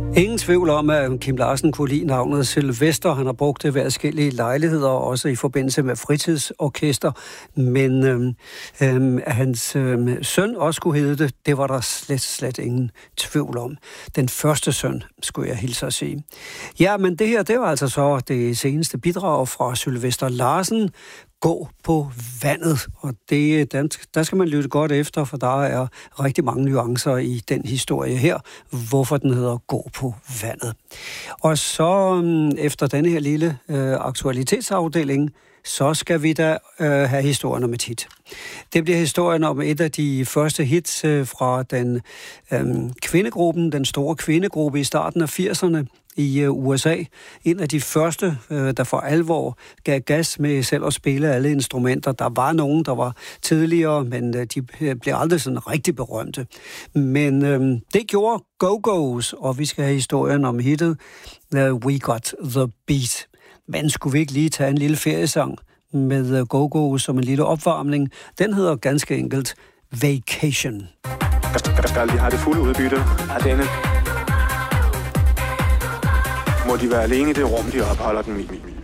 Ingen tvivl om, at Kim Larsen kunne lide navnet Sylvester. Han har brugt det ved forskellige lejligheder, også i forbindelse med fritidsorkester. Men hans søn også kunne hedde det var der slet ingen tvivl om. Den første søn, skulle jeg hilse at sige. Ja, men det her, det var altså så det seneste bidrag fra Sylvester Larsen. Gå på vandet, og der skal man lytte godt efter, for der er rigtig mange nuancer i den historie her, hvorfor den hedder Gå på vandet. Og så efter denne her lille aktualitetsafdeling, så skal vi da have historien om et hit. Det bliver historien om et af de første hits fra den kvindegruppen, den store kvindegruppe i starten af 80'erne i USA. En af de første, der for alvor gav gas med selv at spille alle instrumenter. Der var nogen, der var tidligere, men de blev aldrig sådan rigtig berømte. Men det gjorde Go-Go's, og vi skal have historien om hittet We Got The Beat. Men skulle vi ikke lige tage en lille feriesang med Go-Go som en lille opvarmning? Den hedder ganske enkelt Vacation. Jeg skal lige have det fulde udbytte af denne. Må de være alene i det rum, de opholder den i.